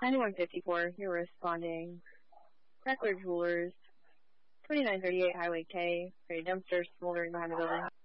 9154, you're responding. Crackler Jewelers, 2938 Highway K, a dumpster smoldering behind the building.